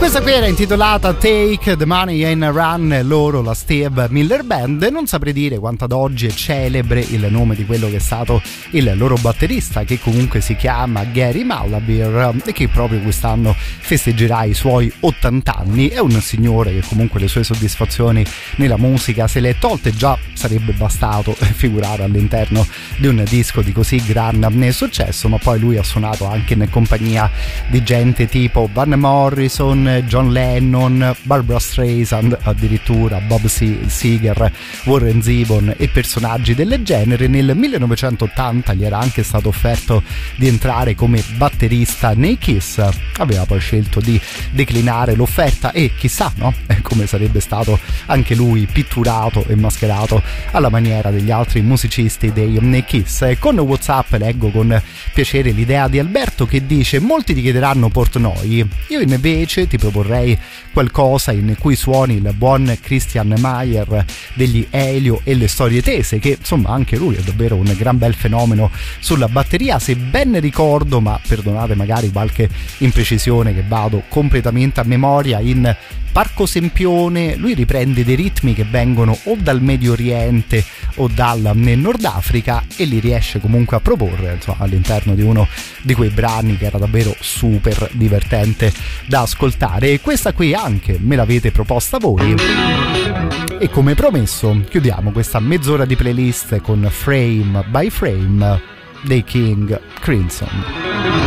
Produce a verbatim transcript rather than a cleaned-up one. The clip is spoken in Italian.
Questa qui era intitolata Take the Money and Run, loro la Steve Miller Band. Non saprei dire quanto ad oggi è celebre il nome di quello che è stato il loro batterista, che comunque si chiama Gary Malabir e che proprio quest'anno festeggerà i suoi ottanta anni. È un signore che comunque le sue soddisfazioni nella musica se le è tolte, già sarebbe bastato figurare all'interno di un disco di così grande successo, ma poi lui ha suonato anche in compagnia di gente tipo Van Morrison, John Lennon, Barbra Streisand, addirittura Bob Seger, Warren Zevon e personaggi del genere. Nel millenovecentottanta gli era anche stato offerto di entrare come batterista nei Kiss, aveva poi scelto di declinare l'offerta e chissà, no? Come sarebbe stato anche lui pitturato e mascherato alla maniera degli altri musicisti dei Kiss. Con WhatsApp leggo con piacere l'idea di Alberto che dice: molti ti chiederanno Portnoy, io invece ti proporrei qualcosa in cui suoni il buon Christian Maier degli Elio e le Storie Tese, che insomma anche lui è davvero un gran bel fenomeno sulla batteria, se ben ricordo, ma perdonate magari qualche imprecisione che vado completamente a memoria. In Parco Sempione lui riprende dei ritmi che vengono o dal Medio Oriente o dal Nord Africa e li riesce comunque a proporre, insomma, all'interno di uno di quei brani che era davvero super divertente da ascoltare. E questa qui anche me l'avete proposta voi e come promesso chiudiamo questa mezz'ora di playlist con Frame by Frame dei King Crimson.